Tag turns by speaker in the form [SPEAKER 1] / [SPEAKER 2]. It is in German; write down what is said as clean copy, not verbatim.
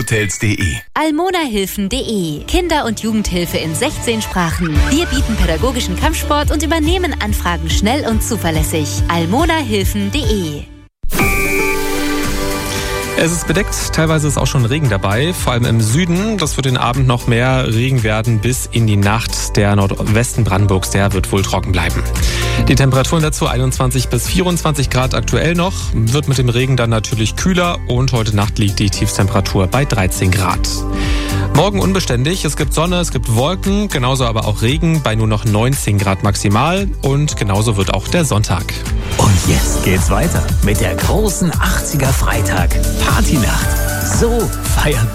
[SPEAKER 1] almonahotels.de.
[SPEAKER 2] almonahilfen.de. Kinder- und Jugendhilfe in 16 Sprachen. Wir bieten pädagogischen Kampfsport und übernehmen Anfragen schnell und zuverlässig. almonahilfen.de.
[SPEAKER 3] Es ist bedeckt, teilweise ist auch schon Regen dabei, vor allem im Süden. Das wird den Abend noch mehr Regen werden bis in die Nacht. Der Nordwesten Brandenburgs, der wird wohl trocken bleiben. Die Temperaturen dazu 21 bis 24 Grad aktuell noch, wird mit dem Regen dann natürlich kühler und heute Nacht liegt die Tiefstemperatur bei 13 Grad. Morgen unbeständig, es gibt Sonne, es gibt Wolken, genauso aber auch Regen bei nur noch 19 Grad maximal und genauso wird auch der Sonntag.
[SPEAKER 1] Und jetzt geht's weiter mit der großen 80er Freitag Partynacht. So feiert